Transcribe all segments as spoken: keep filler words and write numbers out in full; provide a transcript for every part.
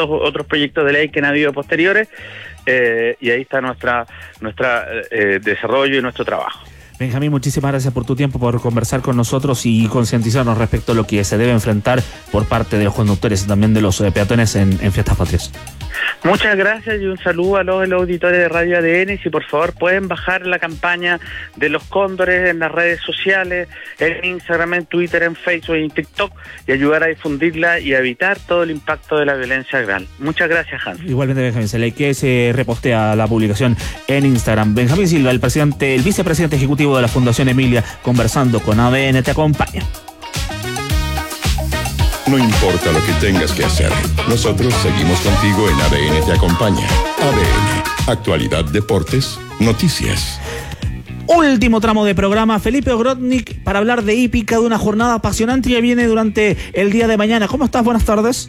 tantos otros proyectos de ley que han habido posteriores, eh, y ahí está nuestra nuestra eh, desarrollo y nuestro trabajo. Benjamín, muchísimas gracias por tu tiempo, por conversar con nosotros y concientizarnos respecto a lo que se debe enfrentar por parte de los conductores y también de los eh, peatones en, en Fiestas Patrias. Muchas gracias y un saludo a los, los auditores de Radio A D N. Y si por favor pueden bajar la campaña de los cóndores en las redes sociales, en Instagram, en Twitter, en Facebook y en TikTok, y ayudar a difundirla y a evitar todo el impacto de la violencia real. Muchas gracias, Hans. Igualmente, Benjamín, se le que se repostea la publicación en Instagram. Benjamín Silva, el presidente, el vicepresidente ejecutivo de la Fundación Emilia, conversando con A D N Te Acompaña. No importa lo que tengas que hacer, nosotros seguimos contigo en A D N Te Acompaña. A D N, actualidad, deportes, noticias. Último tramo de programa, Felipe Ogrodnik, para hablar de hípica, de una jornada apasionante que viene durante el día de mañana. ¿Cómo estás? Buenas tardes.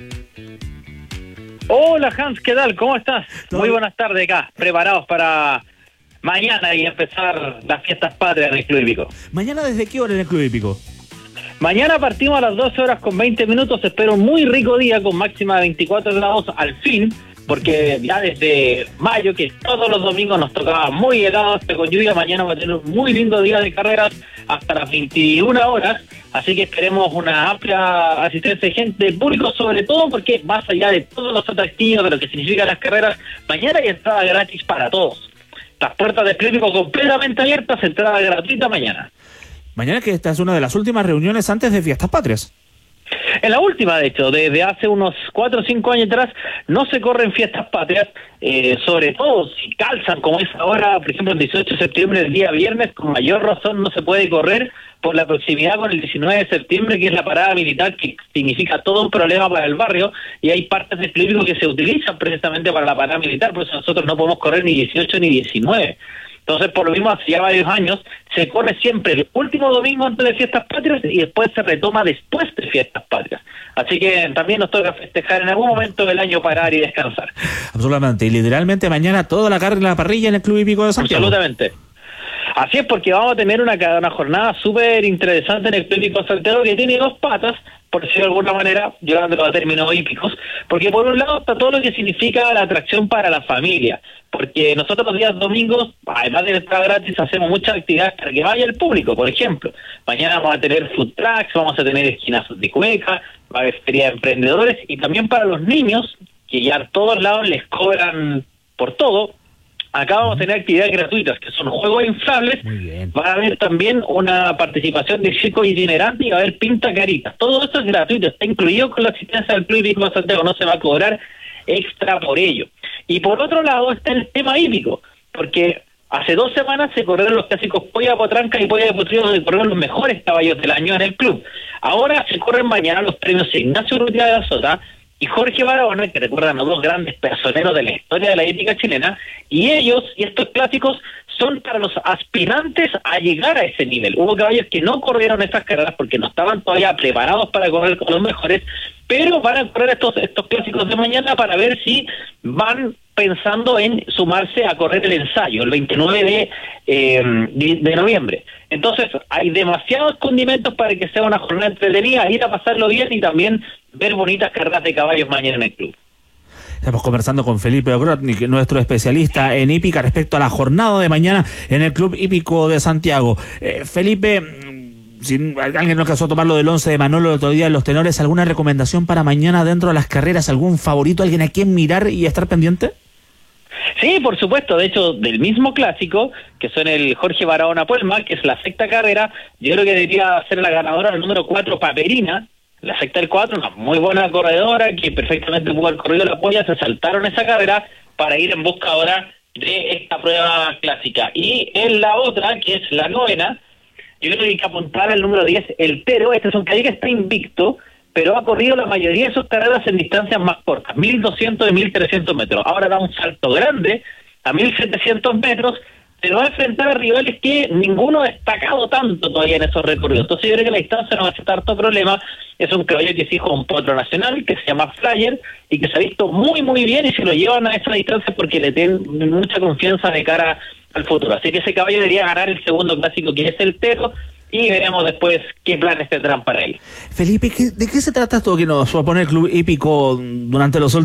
Hola, Hans, ¿qué tal? ¿Cómo estás? Muy buenas tardes acá, preparados para mañana y empezar las fiestas patrias del Club Hípico. ¿Mañana desde qué hora en el Club Hípico? Mañana partimos a las doce horas con veinte minutos. Espero un muy rico día con máxima de veinticuatro grados al fin, porque ya desde mayo, que todos los domingos nos tocaba muy helado, hasta con lluvia, mañana va a tener un muy lindo día de carreras hasta las veintiuna horas, así que esperemos una amplia asistencia de gente, del público, sobre todo porque más allá de todos los atractivos, de lo que significan las carreras, mañana hay entrada gratis para todos. Las puertas del clínico completamente abiertas, entrada gratuita mañana. Mañana, que esta es una de las últimas reuniones antes de Fiestas Patrias. En la última, de hecho, desde hace unos cuatro o cinco años atrás, no se corren fiestas patrias, eh, sobre todo si calzan como es ahora, por ejemplo, el dieciocho de septiembre, el día viernes, con mayor razón no se puede correr por la proximidad con el diecinueve de septiembre, que es la parada militar, que significa todo un problema para el barrio, y hay partes del clínico que se utilizan precisamente para la parada militar, por eso nosotros no podemos correr ni dieciocho ni diecinueve. Entonces, por lo mismo, hace ya varios años, se corre siempre el último domingo antes de Fiestas Patrias y después se retoma después de Fiestas Patrias. Así que también nos toca festejar en algún momento del año, parar y descansar. Absolutamente, y literalmente mañana toda la carne en la parrilla en el Club Hípico de Santiago. Absolutamente. Así es, porque vamos a tener una, una jornada súper interesante en el Club Hípico de Santiago, que tiene dos patas, por decirlo de alguna manera, llevándolo a términos hípicos, porque por un lado está todo lo que significa la atracción para la familia, porque nosotros los días domingos, además de estar gratis, hacemos muchas actividades para que vaya el público. Por ejemplo, mañana vamos a tener food trucks, vamos a tener esquinazos de cueca, va a haber feria de emprendedores, y también para los niños, que ya a todos lados les cobran por todo. Acá vamos a tener actividades gratuitas, que son juegos inflables. Va a haber también una participación de circo itinerante y va a haber pinta caritas. Todo esto es gratuito, está incluido con la asistencia del Club Hípico de Santiago, no se va a cobrar extra por ello. Y por otro lado está el tema hípico, porque hace dos semanas se corrieron los clásicos Polla Potranca y Polla de Potrillo, se corrieron los mejores caballos del año en el club. Ahora se corren mañana los premios Ignacio Urrutia de Azota y Jorge Barahona, que recuerdan a dos grandes personeros de la historia de la hípica chilena, y ellos y estos clásicos son para los aspirantes a llegar a ese nivel. Hubo caballos que no corrieron estas carreras porque no estaban todavía preparados para correr con los mejores, pero van a correr estos estos clásicos de mañana para ver si van pensando en sumarse a correr el ensayo el veintinueve de, eh, de, de noviembre. Entonces hay demasiados condimentos para que sea una jornada entretenida, ir a pasarlo bien y también ver bonitas carreras de caballos mañana en el club. Estamos conversando con Felipe Ogrodnik, nuestro especialista en hípica, respecto a la jornada de mañana en el Club Hípico de Santiago. Eh, Felipe, si alguien no alcanzó a tomar lo del once de Manolo el otro día en los tenores, ¿alguna recomendación para mañana dentro de las carreras? ¿Algún favorito? ¿Alguien a quien mirar y estar pendiente? Sí, por supuesto. De hecho, del mismo clásico, que son el Jorge Barahona Puelma, que es la sexta carrera, yo creo que debería ser la ganadora del número cuatro, Paperina, la secta del cuatro, una muy buena corredora que perfectamente pudo haber corrido la polla, se saltaron esa carrera para ir en busca ahora de esta prueba clásica. Y en la otra, que es la novena, yo creo que hay que apuntar al número diez, el Pero. Este es un caballo que está invicto, pero ha corrido la mayoría de sus carreras en distancias más cortas, mil doscientos y mil trescientos metros. Ahora da un salto grande a mil setecientos metros, pero va a enfrentar a rivales que ninguno ha destacado tanto todavía en esos recorridos. Entonces yo creo que la distancia no va a ser tanto problema. Es un caballo que es hijo de un potro nacional, que se llama Flyer, y que se ha visto muy muy bien, y se lo llevan a esa distancia porque le tienen mucha confianza de cara al futuro. Así que ese caballo debería ganar el segundo clásico, que es el Tero, y veremos después qué planes tendrán para él. Felipe, ¿de qué se trata esto que nos va a poner el Club Hípico durante los